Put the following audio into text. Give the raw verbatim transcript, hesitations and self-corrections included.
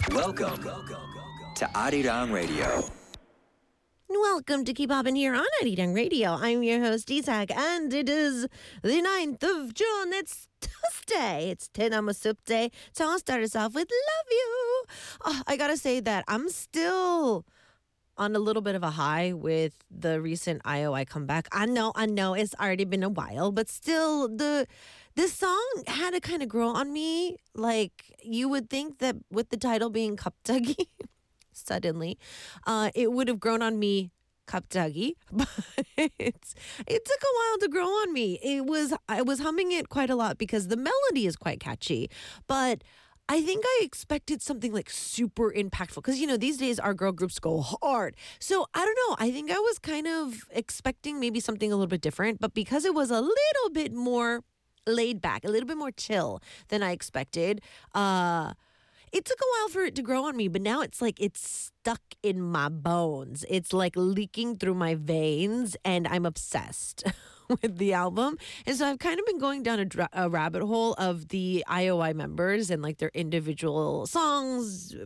Welcome to Arirang Radio. Welcome to Keep Poppin' here on Arirang Radio. I'm your host, Isaac, and it is the ninth of June. It's Tuesday. It's Tinamasup Day. So I'll start us off with love you. Oh, I gotta say that I'm still on a little bit of a high with the recent I O I comeback. I know, I know, it's already been a while, but still, the this song had to kind of grow on me. Like, you would think that with the title being 갑자기, suddenly, uh, it would have grown on me 갑자기, but it's, it took a while to grow on me. It was I was humming it quite a lot because the melody is quite catchy, but I think I expected something like super impactful because, you know, these days our girl groups go hard. So I don't know. I think I was kind of expecting maybe something a little bit different, but because it was a little bit more laid back, a little bit more chill than I expected, uh, it took a while for it to grow on me, but now it's like it's stuck in my bones. It's like leaking through my veins, and I'm obsessed with the album. And so I've kind of been going down a, dra- a rabbit hole of the I O I members and like their individual songs,